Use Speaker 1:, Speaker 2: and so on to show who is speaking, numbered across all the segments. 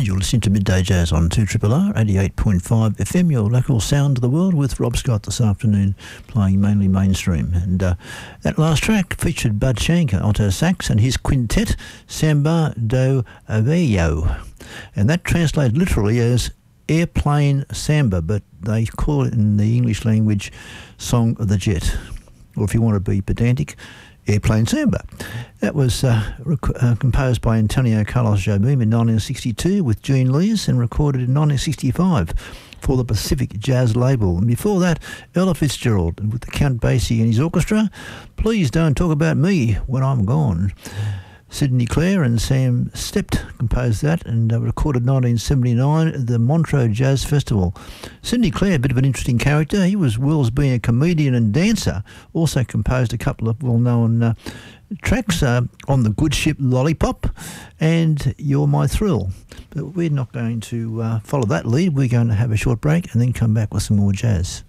Speaker 1: And you're listening to Midday Jazz on 2RRR 88.5 FM, your local sound of the world, with Rob Scott this afternoon playing mainly mainstream. And that last track featured Bud Shanker, alto sax, and his quintet, Samba do Avello. And that translates literally as airplane samba, but they call it in the English language Song of the Jet. Or if you want to be pedantic, Airplane Samba. That was composed by Antonio Carlos Jobim in 1962 with Gene Lees and recorded in 1965 for the Pacific Jazz label. And before that, Ella Fitzgerald with the Count Basie and his orchestra, Please Don't Talk About Me When I'm Gone. Sidney Clare and Sam Stept composed that and recorded 1979 at the Montreux Jazz Festival. Sidney Clare, a bit of an interesting character. He was well as being a comedian and dancer. Also composed a couple of well-known tracks on The Good Ship Lollipop and You're My Thrill. But we're not going to follow that lead. We're going to have a short break and then come back with some more jazz.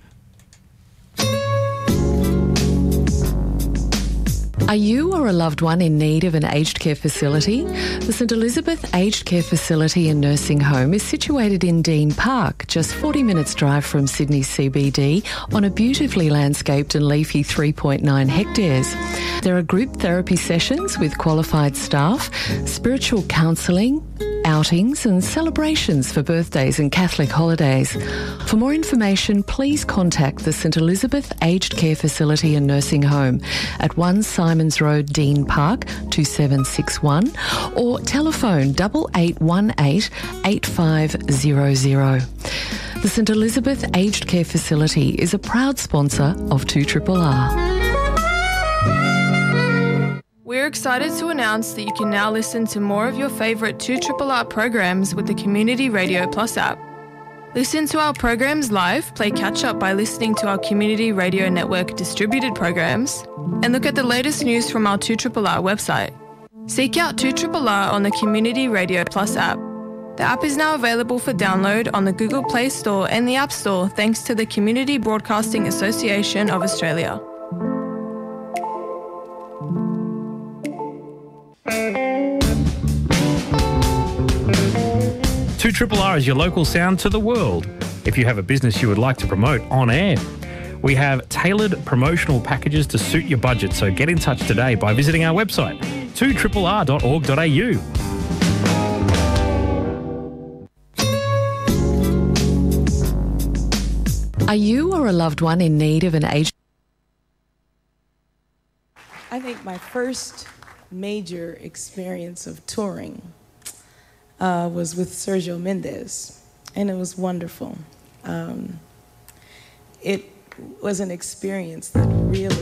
Speaker 2: Are you or a loved one in need of an aged care facility? The St Elizabeth Aged Care Facility and Nursing Home is situated in Dean Park, just 40 minutes drive from Sydney CBD, on a beautifully landscaped and leafy 3.9 hectares. There are group therapy sessions with qualified staff, spiritual counselling, outings and celebrations for birthdays and Catholic holidays. For more information, please contact the St Elizabeth Aged Care Facility and Nursing Home at 1 Simons Road, Dean Park, 2761, or telephone 8818 8500. The St Elizabeth Aged Care Facility is a proud sponsor of 2RRR.
Speaker 3: We're excited to announce that you can now listen to more of your favourite 2RRR programs with the Community Radio Plus app. Listen to our programs live, play catch-up by listening to our Community Radio Network distributed programs, and look at the latest news from our 2RRR website. Seek out 2RRR on the Community Radio Plus app. The app is now available for download on the Google Play Store and the App Store thanks to the Community Broadcasting Association of Australia.
Speaker 4: 2RRR is your local sound to the world. If you have a business you would like to promote on air, we have tailored promotional packages to suit your budget, so get in touch today by visiting our website, 2rrr.org.au.
Speaker 2: Are you or a loved one in need of an aged...
Speaker 5: I think my first major experience of touring was with Sergio Mendes, and it was wonderful. It was an experience that really